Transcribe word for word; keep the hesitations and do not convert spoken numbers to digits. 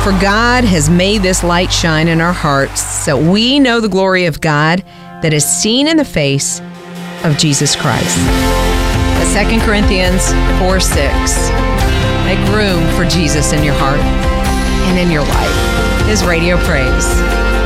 For God has made this light shine in our hearts, so we know the glory of God that is seen in the face of Jesus Christ. Second Corinthians four six. Make room for Jesus in your heart and in your life. His Radio Praise.